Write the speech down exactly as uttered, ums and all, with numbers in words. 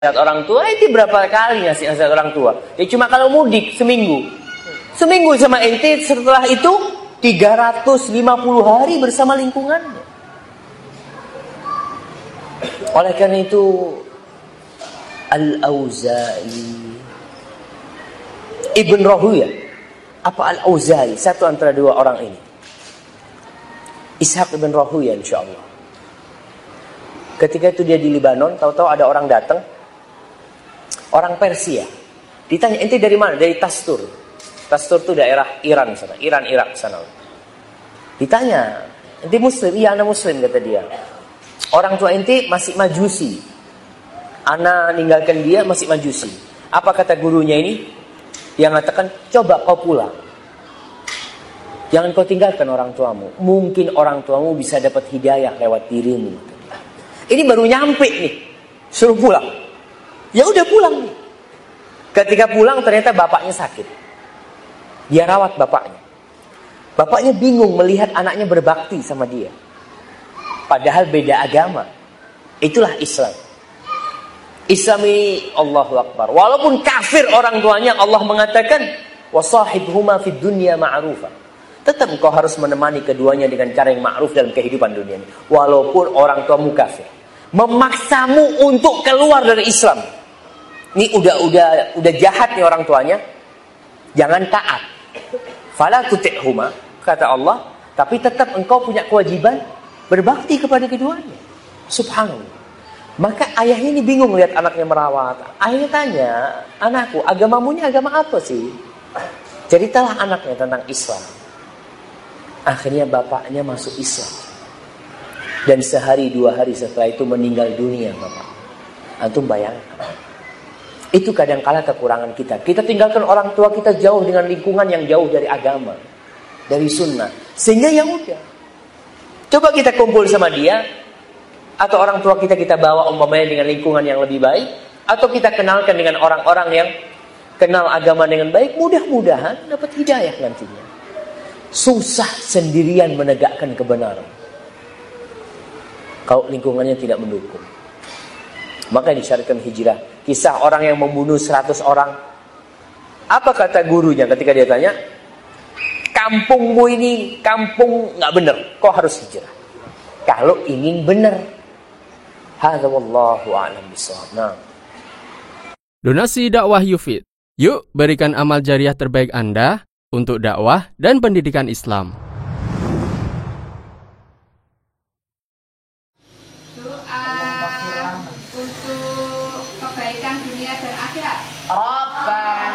nasihat orang tua, ente berapa kali ngasih nasihat orang tua? Ya cuma kalau mudik seminggu. Seminggu sama ente, setelah itu tiga ratus lima puluh hari bersama lingkungannya. Oleh karena itu Al-Auza'i Ibn Rahuyah apa Al-Auza'i, satu antara dua orang ini, Ishaq Ibn Rahuyah insyaallah. Ketika itu dia di Libanon, tahu-tahu ada orang datang, orang Persia. Ditanya, ente dari mana? Dari Tastur. Tastur itu daerah Iran sana, Iran Irak sana. Ditanya, ente Muslim? Iya, anak Muslim, kata dia. Orang tua ente masih Majusi. Anak ninggalkan dia masih Majusi. Apa kata gurunya ini? Dia mengatakan, coba kau pulang. Jangan kau tinggalkan orang tuamu. Mungkin orang tuamu bisa dapat hidayah lewat dirimu. Ini baru nyampe nih, suruh pulang. Ya udah pulang nih. Ketika pulang ternyata bapaknya sakit. Dia rawat bapaknya. Bapaknya bingung melihat anaknya berbakti sama dia. Padahal beda agama. Itulah Islam. Islam ini Allahu Akbar. Walaupun kafir orang tuanya, Allah mengatakan wasahibhuma fid dunya ma'rufa. Tetap engkau harus menemani keduanya dengan cara yang ma'ruf dalam kehidupan dunia ini. Walaupun orang tuamu kafir. Memaksamu untuk keluar dari Islam. Ini udah udah udah jahat nih orang tuanya. Jangan taat. Fala tuti'huma, kata Allah, tapi tetap engkau punya kewajiban berbakti kepada keduanya. Subhanallah. Maka ayahnya ini bingung lihat anaknya merawat. Ayahnya tanya, anakku, agamamu ini agama apa sih? Ceritalah anaknya tentang Islam. Akhirnya bapaknya masuk Islam. Dan sehari dua hari setelah itu meninggal dunia bapak. Antum bayangkan. Itu kadang-kala kekurangan kita. Kita tinggalkan orang tua kita jauh dengan lingkungan yang jauh dari agama, dari sunnah. Sehingga ya udah. Coba kita kumpul sama dia. Atau orang tua kita kita bawa umpamanya dengan lingkungan yang lebih baik. Atau kita kenalkan dengan orang-orang yang kenal agama dengan baik. Mudah-mudahan dapat hidayah nantinya. Susah sendirian menegakkan kebenaran kalau lingkungannya tidak mendukung. Maka disyariatkan hijrah. Kisah orang yang membunuh seratus orang. Apa kata gurunya ketika dia tanya? Kampungmu ini kampung nggak benar, kau harus hijrah. Kalau ingin benar. Hadza wallahu a'lam bishawab. Nah. Donasi dakwah Yufid. Yuk berikan amal jariah terbaik Anda untuk dakwah dan pendidikan Islam. Doa untuk kebaikan dunia dan akhirat.